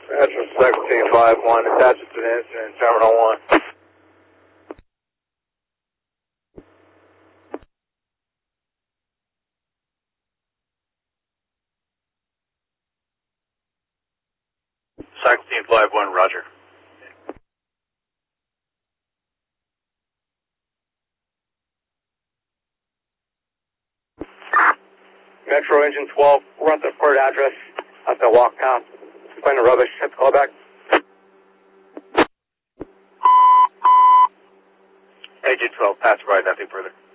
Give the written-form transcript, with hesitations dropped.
That's from 1651. Attached to the incident in Terminal 1. Live 1, roger. Metro Engine 12, we're at the third address at the walk path. Find the rubbish, hit the call back. Agent 12, pass right, nothing further.